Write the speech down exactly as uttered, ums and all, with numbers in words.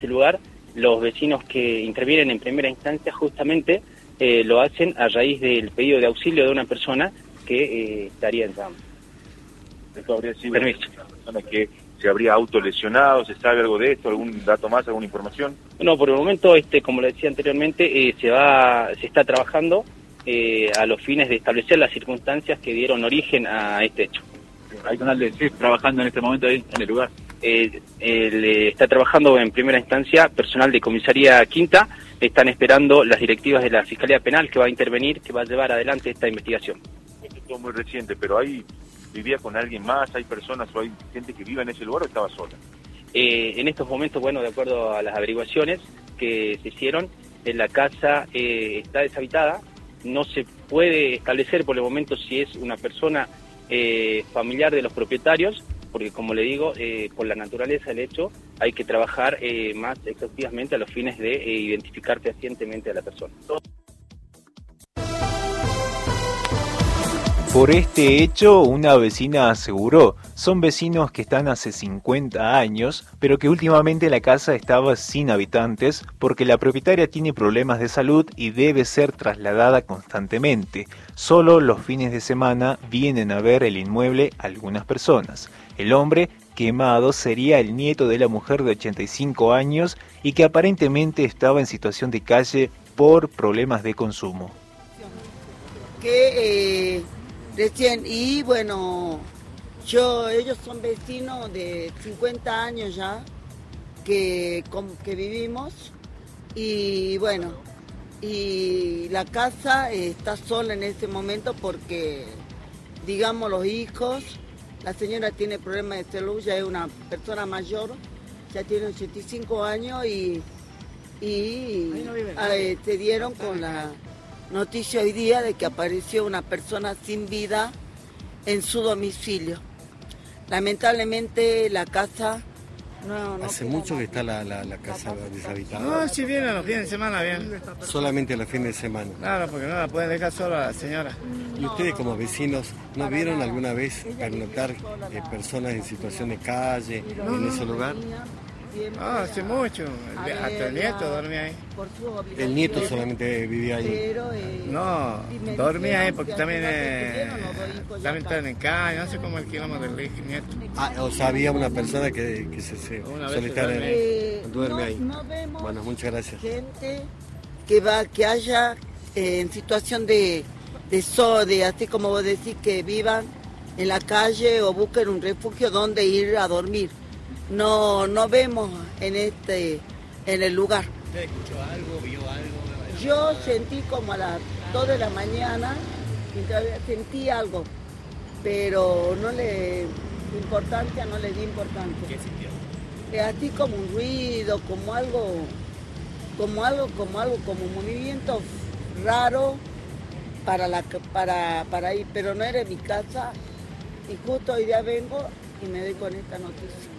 este lugar, los vecinos que intervienen en primera instancia justamente eh, lo hacen a raíz del pedido de auxilio de una persona que eh, estaría en llamas. ¿Esto habría sido una persona que se habría autolesionado? ¿Se sabe algo de esto? ¿Algún dato más? ¿Alguna información? No, por el momento, este, como le decía anteriormente, eh, se va, se está trabajando eh, a los fines de establecer las circunstancias que dieron origen a este hecho. ¿Hay personal de C I F trabajando en este momento ahí en el lugar? Eh, eh, está trabajando en primera instancia personal de comisaría Quinta. Están esperando las directivas de la Fiscalía Penal que va a intervenir, que va a llevar adelante esta investigación. Esto es todo muy reciente, pero ahí vivía con alguien más, hay personas o hay gente que vive en ese lugar o estaba sola. Eh, en estos momentos, bueno, de acuerdo a las averiguaciones que se hicieron, en la casa eh, está deshabitada. No se puede establecer por el momento si es una persona eh, familiar de los propietarios, porque como le digo, eh, por la naturaleza del hecho, hay que trabajar eh, más exhaustivamente a los fines de eh, identificar fehacientemente a la persona. Por este hecho, una vecina aseguró, son vecinos que están hace cincuenta años, pero que últimamente la casa estaba sin habitantes porque la propietaria tiene problemas de salud y debe ser trasladada constantemente. Solo los fines de semana vienen a ver el inmueble algunas personas. El hombre quemado sería el nieto de la mujer de ochenta y cinco años y que aparentemente estaba en situación de calle por problemas de consumo. Que eh, recién, y bueno, yo ellos son vecinos de cincuenta años ya que, con, que vivimos, y bueno, y la casa está sola en este momento porque, digamos, los hijos, la señora tiene problemas de salud, ya es una persona mayor, ya tiene ochenta y cinco años y, y eh, se dieron con la noticia hoy día de que apareció una persona sin vida en su domicilio. Lamentablemente la casa no... no ¿Hace mucho que está la, la, la casa deshabitada? No, si vienen los fines de semana, bien. Solamente los fines de semana. Claro, porque no la pueden dejar sola a la señora. ¿Y ustedes como vecinos no vieron alguna vez pernotar eh, personas en situación de calle no, en ese lugar? Ah, hace mucho, hasta el nieto dormía ahí. ¿El nieto solamente vivía ahí? No, dormía ahí porque también, eh, también están en calle, no sé cómo el kilómetro del nieto. Ah, o sea, había una persona que, que se, se suele estar en, eh, duerme ahí. No, no vemos bueno, muchas gracias. Gente que va, que haya eh, en situación de, de sode, así como vos decís, que vivan en la calle o busquen un refugio donde ir a dormir. No, no vemos en este, en el lugar. ¿Usted escuchó algo, vio algo? Yo sentí como a las dos de la mañana, sentí algo, pero no le importancia, no le di importancia. ¿Qué sintió? Es así como un ruido, como algo, como algo, como algo, como un movimiento raro para la, para, para ir, pero no era en mi casa y justo hoy día vengo y me doy con esta noticia.